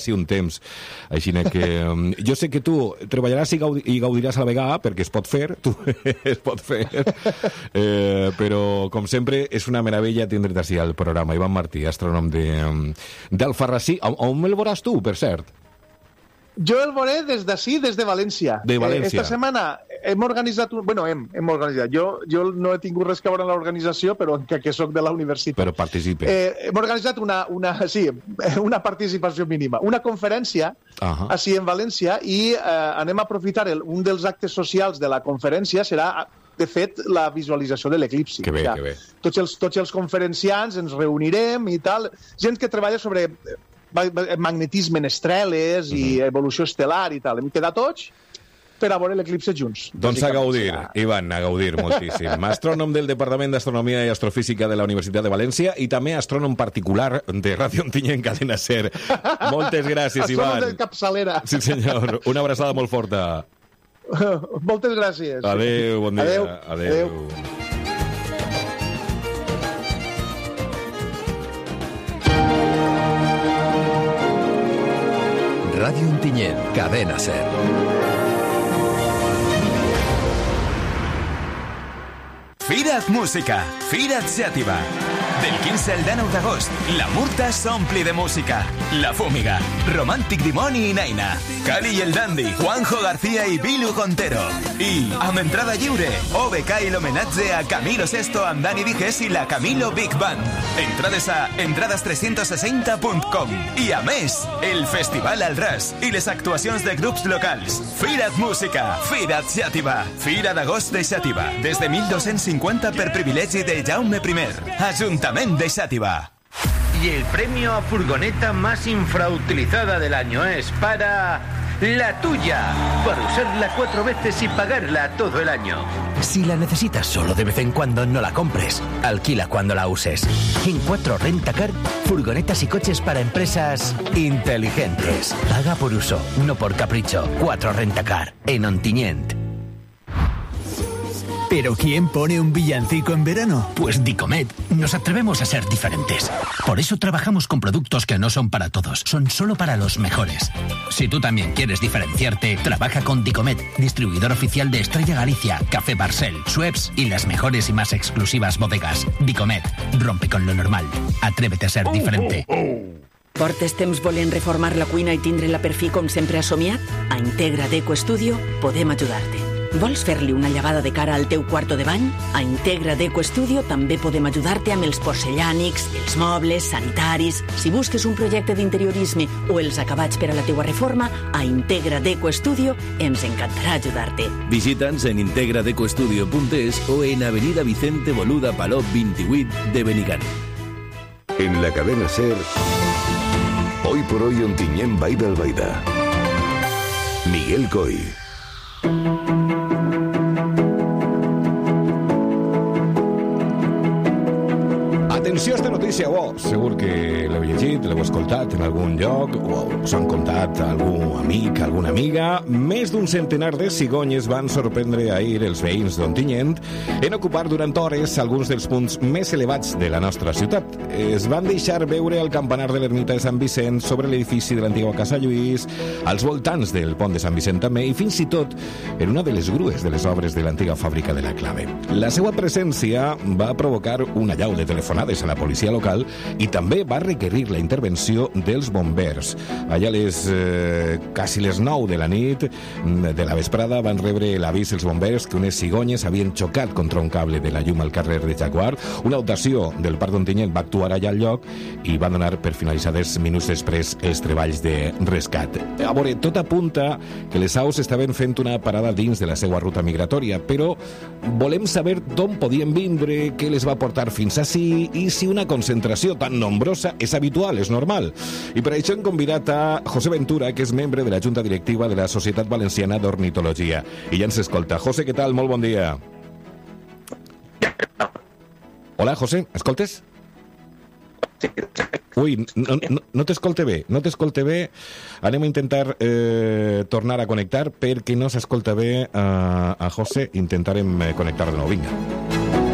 sí, un temps. Així que jo sé que tu treballaràs i gaudiràs a la vegada, perquè es pot fer, però, com sempre, és una meravella tindre't així al programa. Ivan Martí, astrònom d'Alfarrasí. On el veuràs tu, per cert? Jo el veuré des d'ací, des de València. De València. Esta setmana hem organitzat... hem organitzat. Jo no he tingut res que veure en l'organització, però que soc de la universitat. Però participe. Hem organitzat una participació mínima. Una conferència així en València i anem a aprofitar un dels actes socials de la conferència serà, de fet, la visualització de l'eclipsi. Que bé, que bé. Tots els conferenciants ens reunirem i tal. Gent que treballa sobre magnetisme en estreles i evolució estel·lar i tal. Hem quedat tots per a veure l'eclipse junts. Doncs a gaudir, Ivan, a gaudir moltíssim. Astrònom del Departament d'Astronomia i Astrofísica de la Universitat de València i també astrònom particular de Ràdio Ontinyent, Cadena Ser. Moltes gràcies, Ivan. Astrònom de capçalera. Sí, senyor. Una abraçada molt forta. Moltes gràcies. Adéu, bon dia. Adéu. Ràdio Ontinyent, Cadena Ser. Fira't Música, Fira't Xàtiva. Del 15 al 19 d'agost, la Murta s'ompli de música. La Fúmiga, Romàntic Dimoni i Naina, Cali i el Dandy, Juanjo García i Bilu Contero. I, amb entrada lliure, OBK i l'homenatge a Camilo Sesto amb Dani Dijes i la Camilo Big Band. Entrades a entrades360.com. I a més, el Festival al Ras i les actuacions de grups locals. Fira't Música, Fira't Xàtiva. Fira d'agost de Xàtiva, des de 1250 per privilegi de Jaume I. Ayuntamiento de Xàtiva. Y el premio a furgoneta más infrautilizada del año es para la tuya, para usarla 4 veces y pagarla todo el año. Si la necesitas solo de vez en cuando, no la compres. Alquila cuando la uses. En 4 Rentacar, furgonetas y coches para empresas inteligentes. Paga por uso, no por capricho. 4 Rentacar, en Ontinyent. ¿Pero quién pone un villancico en verano? Pues Dicomet. Nos atrevemos a ser diferentes. Por eso trabajamos con productos que no son para todos, son solo para los mejores. Si tú también quieres diferenciarte, trabaja con Dicomet, distribuidor oficial de Estrella Galicia, Café Barcel, Schweppes y las mejores y más exclusivas bodegas. Dicomet, rompe con lo normal. Atrévete a ser diferente. Portes temps volent reformar la cuina i tindre-la per fi com sempre has somiat? A Integra Deco Studio podem ajudar-te. Vols fer-li una llevada de cara al teu quarto de bany? A Integra Deco Studio també podem ajudar-te amb els porcellànics, els mobles, sanitaris... Si busques un projecte d'interiorisme o els acabats per a la teua reforma, a Integra Deco Studio ens encantarà ajudar-te. Visita'ns en integradecostudio.es o en Avenida Vicente Boluda Palop 28 de Benigànim. En la cadena SER, hoy por hoy Ontinyent Baida al Baida. Miguel Coy. Atenció a esta notícia, segur que l'heu llegit, l'heu escoltat en algun lloc, o us han contat algun amic, alguna amiga. Més d'un centenar de cigonyes van sorprendre ahir els veïns d'Ontinyent en ocupar durant hores alguns dels punts més elevats de la nostra ciutat. Es van deixar veure el campanar de l'ermita de Sant Vicent, sobre l'edifici de l'antiga Casa Lluís, als voltants del pont de Sant Vicent també, i fins i tot en una de les grues de les obres de l'antiga fàbrica de la Clave. La seva presència va provocar una llau de telefonades a la policia local i també va requerir la intervenció dels bombers. Allà quasi les 9 de la nit de la vesprada van rebre l'avís els bombers que unes cigonyes havien xocat contra un cable de la llum al carrer de Jaguar. Una dotació del Parc d'Ontinyent va actuar allà al lloc i va donar per finalitzades minuts després els treballs de rescat. A veure, tot apunta que les aus estaven fent una parada dins de la seva ruta migratòria, però volem saber d'on podien vindre, què les va portar fins ací i si una concentració tan nombrosa és habitual, és normal. I per això hem convidat a José Ventura, que és membre de la Junta Directiva de la Societat Valenciana d'Ornitologia. I ja ens escolta. José, què tal? Molt bon dia. Hola, José, escoltes? Ui, no t'escolte bé, no t'escolte bé. Anem a intentar tornar a connectar perquè no s'escolta bé a José. Intentarem connectar de nou, vinga.